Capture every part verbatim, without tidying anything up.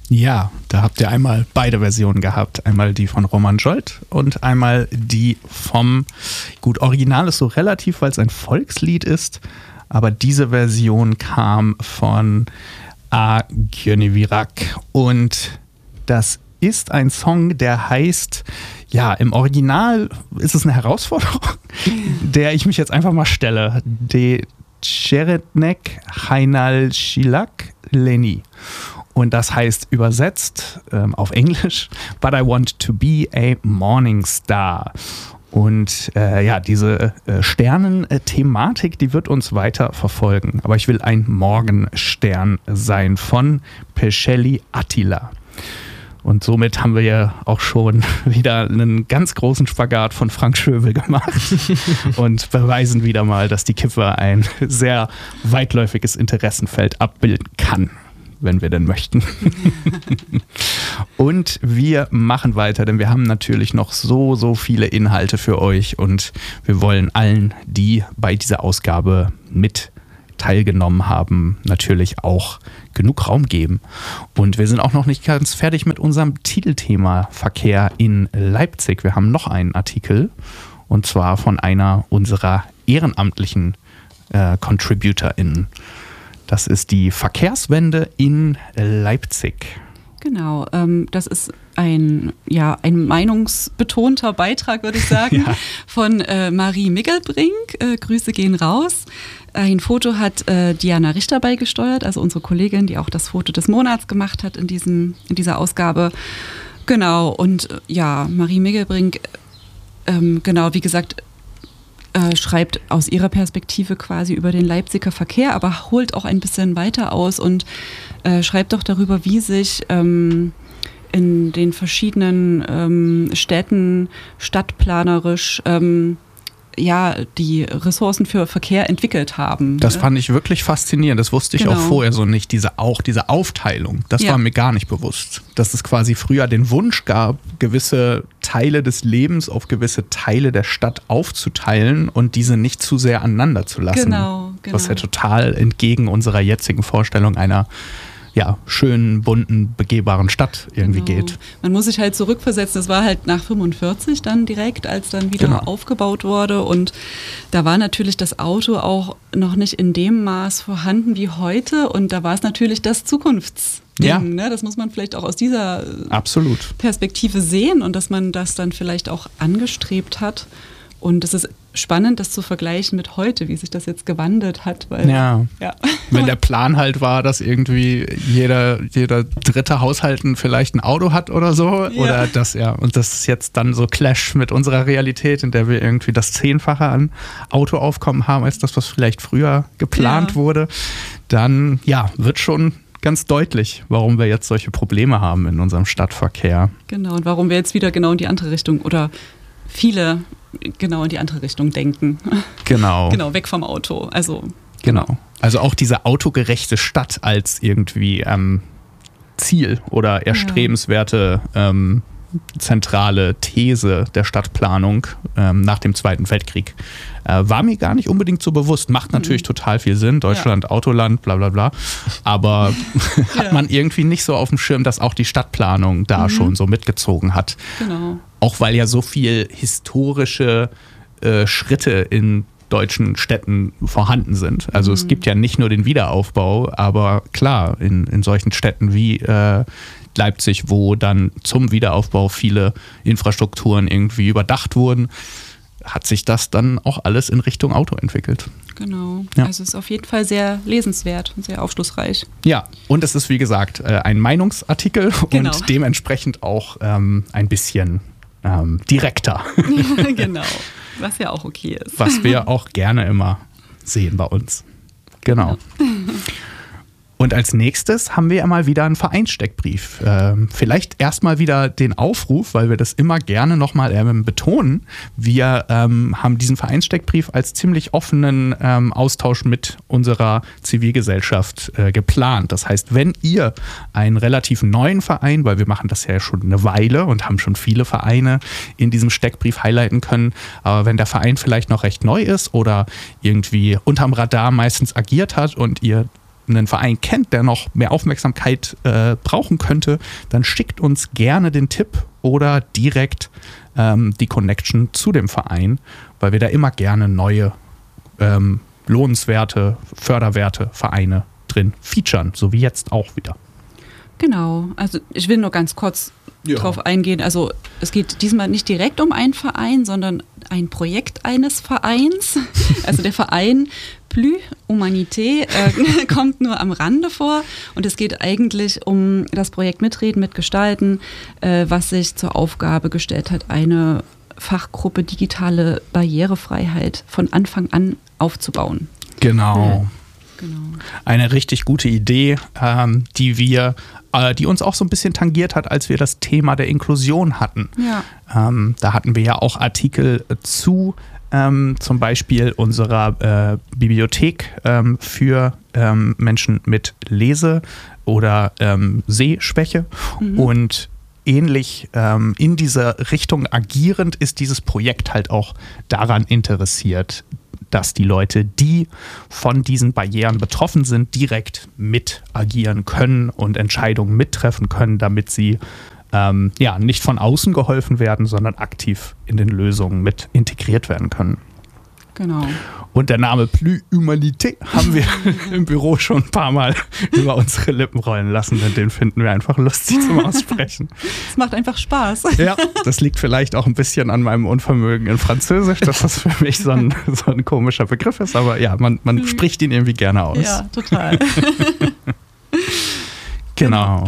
Ja, da habt ihr einmal beide Versionen gehabt. Einmal die von Roman Jolt und einmal die vom, gut, Original ist so relativ, weil es ein Volkslied ist, aber diese Version kam von A. Gjønnevirak und das ist ein Song, der heißt, ja, im Original ist es eine Herausforderung, der ich mich jetzt einfach mal stelle. De Cheretnek Heinal Shilak Leni. Und das heißt übersetzt ähm, auf Englisch, But I want to be a morning star. Und äh, ja, diese äh, Sternen-Thematik, die wird uns weiter verfolgen. Aber ich will ein Morgenstern sein von Peşeli Attila. Und somit haben wir ja auch schon wieder einen ganz großen Spagat von Frank Schöbel gemacht und beweisen wieder mal, dass die Kipper ein sehr weitläufiges Interessenfeld abbilden kann, wenn wir denn möchten. Und wir machen weiter, denn wir haben natürlich noch so, so viele Inhalte für euch und wir wollen allen, die bei dieser Ausgabe mit teilgenommen haben, natürlich auch genug Raum geben. Und wir sind auch noch nicht ganz fertig mit unserem Titelthema Verkehr in Leipzig. Wir haben noch einen Artikel und zwar von einer unserer ehrenamtlichen äh, ContributorInnen. Das ist die Verkehrswende in Leipzig. Genau, ähm, das ist ein, ja, ein meinungsbetonter Beitrag, würde ich sagen, ja. von äh, Marie Miggelbrink. Äh, Grüße gehen raus. Ein Foto hat äh, Diana Richter beigesteuert, also unsere Kollegin, die auch das Foto des Monats gemacht hat in, diesem, in dieser Ausgabe. Genau, und äh, ja, Marie Miggelbrink, ähm, genau, wie gesagt, äh, schreibt aus ihrer Perspektive quasi über den Leipziger Verkehr, aber holt auch ein bisschen weiter aus und äh, schreibt auch darüber, wie sich ähm, in den verschiedenen ähm, Städten stadtplanerisch ähm, ja, die Ressourcen für Verkehr entwickelt haben. Das ja. fand ich wirklich faszinierend. Das wusste ich genau. auch vorher so nicht. Diese, auch diese Aufteilung, das ja. war mir gar nicht bewusst. Dass es quasi früher den Wunsch gab, gewisse Teile des Lebens auf gewisse Teile der Stadt aufzuteilen und diese nicht zu sehr aneinander zu lassen. Genau, genau. Was ja total entgegen unserer jetzigen Vorstellung einer ja, schönen, bunten, begehbaren Stadt irgendwie genau. geht. Man muss sich halt zurückversetzen, das war halt nach fünfundvierzig dann direkt, als dann wieder genau. aufgebaut wurde und da war natürlich das Auto auch noch nicht in dem Maß vorhanden wie heute und da war es natürlich das Zukunftsding, ja. ne? Das muss man vielleicht auch aus dieser Absolut. Perspektive sehen und dass man das dann vielleicht auch angestrebt hat. Und es ist spannend, das zu vergleichen mit heute, wie sich das jetzt gewandelt hat. Weil, ja. ja, wenn der Plan halt war, dass irgendwie jeder, jeder dritte Haushalt vielleicht ein Auto hat oder so. Ja. Oder das, ja, und das ist jetzt dann so Clash mit unserer Realität, in der wir irgendwie das Zehnfache an Autoaufkommen haben, als das, was vielleicht früher geplant ja. wurde. Dann, ja, wird schon ganz deutlich, warum wir jetzt solche Probleme haben in unserem Stadtverkehr. Genau, und warum wir jetzt wieder genau in die andere Richtung oder viele genau in die andere Richtung denken. Genau. Genau, weg vom Auto. Also genau. Also auch diese autogerechte Stadt als irgendwie ähm, Ziel oder erstrebenswerte ähm, zentrale These der Stadtplanung ähm, nach dem Zweiten Weltkrieg äh, war mir gar nicht unbedingt so bewusst. Macht natürlich mhm. total viel Sinn. Deutschland, ja. Autoland, bla bla bla. Aber hat ja. man irgendwie nicht so auf dem Schirm, dass auch die Stadtplanung da mhm. schon so mitgezogen hat. Genau. Auch weil ja so viel historische äh, Schritte in deutschen Städten vorhanden sind. Also mhm. es gibt ja nicht nur den Wiederaufbau, aber klar, in, in solchen Städten wie äh, Leipzig, wo dann zum Wiederaufbau viele Infrastrukturen irgendwie überdacht wurden, hat sich das dann auch alles in Richtung Auto entwickelt. Genau, ja. Also es ist auf jeden Fall sehr lesenswert und sehr aufschlussreich. Ja, und es ist wie gesagt ein Meinungsartikel genau. und dementsprechend auch ähm, ein bisschen ähm, direkter. Genau, was ja auch okay ist. Was wir auch gerne immer sehen bei uns. Genau. genau. Und als nächstes haben wir mal wieder einen Vereinssteckbrief. Ähm, vielleicht erstmal wieder den Aufruf, weil wir das immer gerne nochmal ähm, betonen. Wir ähm, haben diesen Vereinssteckbrief als ziemlich offenen ähm, Austausch mit unserer Zivilgesellschaft äh, geplant. Das heißt, wenn ihr einen relativ neuen Verein, weil wir machen das ja schon eine Weile und haben schon viele Vereine in diesem Steckbrief highlighten können, aber wenn der Verein vielleicht noch recht neu ist oder irgendwie unterm Radar meistens agiert hat und ihr einen Verein kennt, der noch mehr Aufmerksamkeit äh, brauchen könnte, dann schickt uns gerne den Tipp oder direkt ähm, die Connection zu dem Verein, weil wir da immer gerne neue ähm, lohnenswerte, förderwerte Vereine drin featuren, so wie jetzt auch wieder. Genau, also ich will nur ganz kurz ja. drauf eingehen. Also es geht diesmal nicht direkt um einen Verein, sondern ein Projekt eines Vereins. Also der Verein Plus Humanité äh, kommt nur am Rande vor und es geht eigentlich um das Projekt Mitreden, Mitgestalten, äh, was sich zur Aufgabe gestellt hat, eine Fachgruppe digitale Barrierefreiheit von Anfang an aufzubauen. Genau. Mhm. Genau. Eine richtig gute Idee, ähm, die wir, äh, die uns auch so ein bisschen tangiert hat, als wir das Thema der Inklusion hatten. Ja. Ähm, da hatten wir ja auch Artikel zu, ähm, zum Beispiel unserer äh, Bibliothek ähm, für ähm, Menschen mit Lese- oder ähm, Sehschwäche. Mhm. Und ähnlich ähm, in dieser Richtung agierend ist dieses Projekt halt auch daran interessiert, dass die Leute, die von diesen Barrieren betroffen sind, direkt mit agieren können und Entscheidungen mittreffen können, damit sie ähm, ja, nicht von außen geholfen werden, sondern aktiv in den Lösungen mit integriert werden können. Genau. Und der Name Plus Humanité haben wir im Büro schon ein paar Mal über unsere Lippen rollen lassen, denn den finden wir einfach lustig zum Aussprechen. Es macht einfach Spaß. Ja, das liegt vielleicht auch ein bisschen an meinem Unvermögen in Französisch, dass das für mich so ein, so ein komischer Begriff ist, aber ja, man, man spricht ihn irgendwie gerne aus. Ja, total. Genau.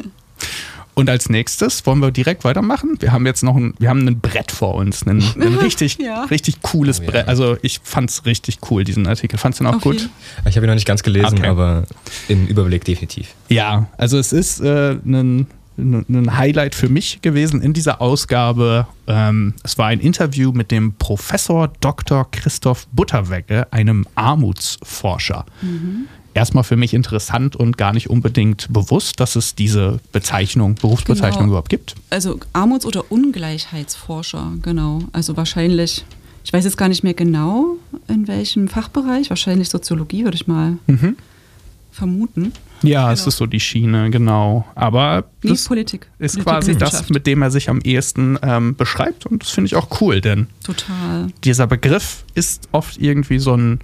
Und als nächstes wollen wir direkt weitermachen. Wir haben jetzt noch ein, wir haben ein Brett vor uns, ein, ein richtig, ja. richtig cooles oh, ja. Brett. Also ich fand es richtig cool, diesen Artikel. Fandst du ihn auch Auf gut? Jeden. Ich habe ihn noch nicht ganz gelesen, okay. aber im Überblick definitiv. Ja, also es ist äh, ein, ein Highlight für mich gewesen in dieser Ausgabe. Ähm, es war ein Interview mit dem Professor Doktor Christoph Butterwegge, einem Armutsforscher. Mhm. Erstmal für mich interessant und gar nicht unbedingt bewusst, dass es diese Bezeichnung, Berufsbezeichnung genau. überhaupt gibt. Also Armuts- oder Ungleichheitsforscher, genau. Also wahrscheinlich, ich weiß jetzt gar nicht mehr genau, in welchem Fachbereich, wahrscheinlich Soziologie, würde ich mal mhm. vermuten. Ja, genau. Es ist so die Schiene, genau. Aber nee, das Politik. ist Politik, quasi das, mit dem er sich am ehesten ähm, beschreibt und das finde ich auch cool, denn total. Dieser Begriff ist oft irgendwie so ein,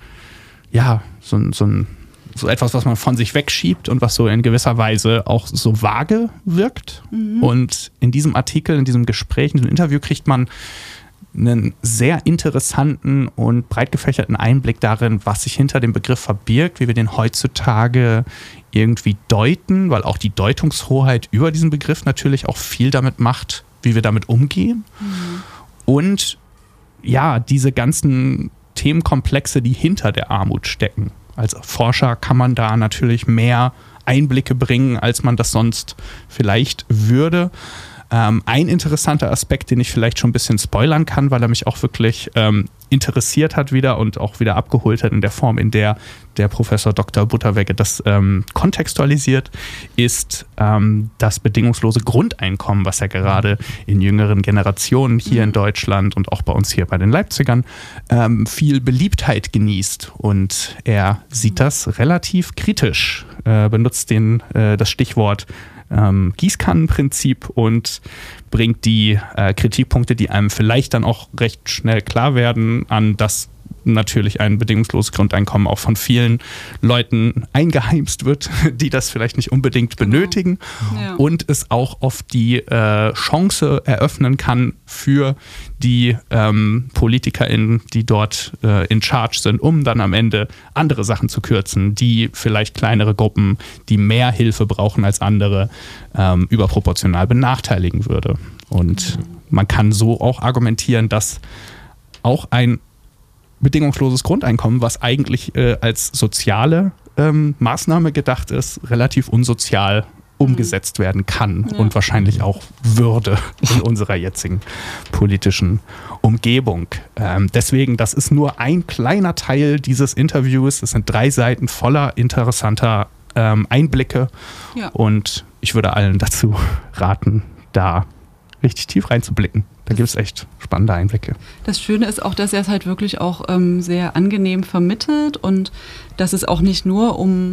ja, so ein, so ein so etwas, was man von sich wegschiebt und was so in gewisser Weise auch so vage wirkt. Mhm. Und in diesem Artikel, in diesem Gespräch, in diesem Interview kriegt man einen sehr interessanten und breit gefächerten Einblick darin, was sich hinter dem Begriff verbirgt, wie wir den heutzutage irgendwie deuten, weil auch die Deutungshoheit über diesen Begriff natürlich auch viel damit macht, wie wir damit umgehen. Mhm. Und ja, diese ganzen Themenkomplexe, die hinter der Armut stecken. Als Forscher kann man da natürlich mehr Einblicke bringen, als man das sonst vielleicht würde. Ähm, ein interessanter Aspekt, den ich vielleicht schon ein bisschen spoilern kann, weil er mich auch wirklich ähm, interessiert hat wieder und auch wieder abgeholt hat in der Form, in der der Professor Doktor Butterwegge das ähm, kontextualisiert, ist ähm, das bedingungslose Grundeinkommen, was ja gerade in jüngeren Generationen hier in Deutschland und auch bei uns hier bei den Leipzigern ähm, viel Beliebtheit genießt. Und er sieht das relativ kritisch, äh, benutzt den, äh, das Stichwort Ähm, Gießkannenprinzip und bringt die äh, Kritikpunkte, die einem vielleicht dann auch recht schnell klar werden, an, dass natürlich ein bedingungsloses Grundeinkommen auch von vielen Leuten eingeheimst wird, die das vielleicht nicht unbedingt benötigen genau. ja. und es auch oft die äh, Chance eröffnen kann für die ähm, PolitikerInnen, die dort äh, in charge sind, um dann am Ende andere Sachen zu kürzen, die vielleicht kleinere Gruppen, die mehr Hilfe brauchen als andere, ähm, überproportional benachteiligen würde. Und mhm. man kann so auch argumentieren, dass auch ein bedingungsloses Grundeinkommen, was eigentlich äh, als soziale ähm, Maßnahme gedacht ist, relativ unsozial umgesetzt werden kann ja. und wahrscheinlich auch würde in unserer jetzigen politischen Umgebung. Ähm, deswegen, das ist nur ein kleiner Teil dieses Interviews. Es sind drei Seiten voller interessanter ähm, Einblicke ja. und ich würde allen dazu raten, da richtig tief reinzublicken. Da gibt es echt spannende Einblicke. Das Schöne ist auch, dass er es halt wirklich auch ähm, sehr angenehm vermittelt und dass es auch nicht nur um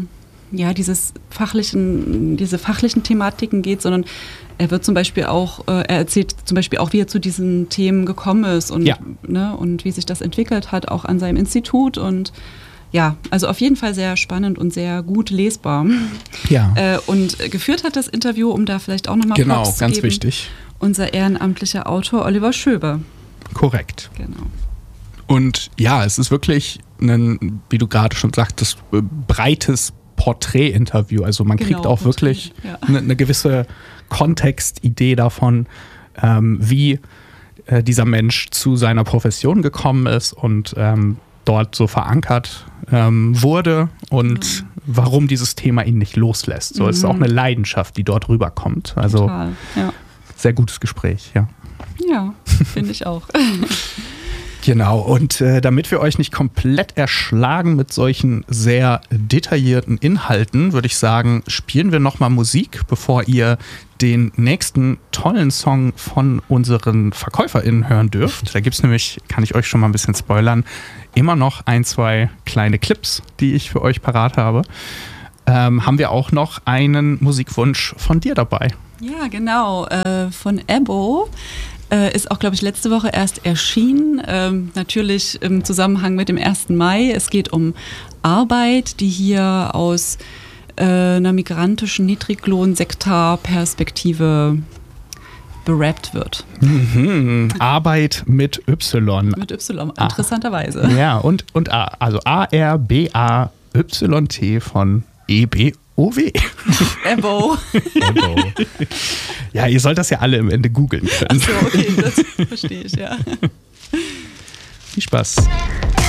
ja, dieses fachlichen, diese fachlichen Thematiken geht, sondern er wird zum Beispiel auch, äh, er erzählt zum Beispiel auch, wie er zu diesen Themen gekommen ist und, ja. ne, und wie sich das entwickelt hat, auch an seinem Institut. Und ja, also auf jeden Fall sehr spannend und sehr gut lesbar. Ja. Äh, und geführt hat das Interview, um da vielleicht auch nochmal genau, Props zu ganz geben, wichtig. unser ehrenamtlicher Autor Oliver Schöber. Korrekt. Genau. Und ja, es ist wirklich ein, wie du gerade schon sagtest, breites Porträtinterview. Also man Genau, kriegt auch Porträt, wirklich ja. eine, eine gewisse Kontextidee davon, ähm, wie äh, dieser Mensch zu seiner Profession gekommen ist und ähm, dort so verankert ähm, wurde und mhm. warum dieses Thema ihn nicht loslässt. So, mhm. es ist auch eine Leidenschaft, die dort rüberkommt. Also Total, ja. Sehr gutes Gespräch, ja. Ja, finde ich auch. Genau, und äh, damit wir euch nicht komplett erschlagen mit solchen sehr detaillierten Inhalten, würde ich sagen, spielen wir nochmal Musik, bevor ihr den nächsten tollen Song von unseren VerkäuferInnen hören dürft. Da gibt es nämlich, kann ich euch schon mal ein bisschen spoilern, immer noch ein, zwei kleine Clips, die ich für euch parat habe. Ähm, haben wir auch noch einen Musikwunsch von dir dabei? Ja, genau, äh, von Ebo. Äh, ist auch, glaube ich, letzte Woche erst erschienen, ähm, natürlich im Zusammenhang mit dem ersten Mai. Es geht um Arbeit, die hier aus äh, einer migrantischen Niedriglohn-Sektor-Perspektive berappt wird. Mhm. Arbeit mit Y. Mit Y, interessanterweise. Ah. Ja, und, und A, also A R B A Y T von E B O W. Ebo. Ebo. Ja, ihr sollt das ja alle im Ende googeln können. Ach so, okay, das verstehe ich, ja. Viel Spaß.